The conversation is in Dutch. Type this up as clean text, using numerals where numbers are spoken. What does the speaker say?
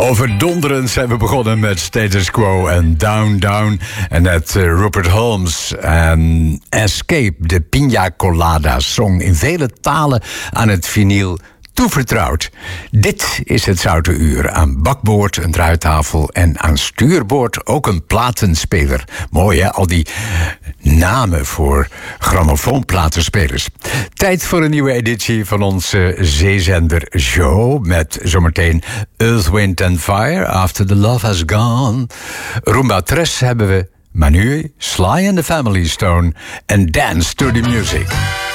Overdonderend zijn we begonnen met Status Quo en Down Down. En net Rupert Holmes en Escape, de Pina Colada song in vele talen aan het vinyl toevertrouwd. Dit is het Zoute Uur. Aan bakboord een draaitafel en aan stuurboord ook een platenspeler. Mooi hè, al die namen voor grammofoonplatenspelers. Tijd voor een nieuwe editie van onze zeezender show met zometeen Earth, Wind and Fire, After the Love Has Gone. Rumba Tres hebben we, maar nu Sly and the Family Stone en Dance to the Music.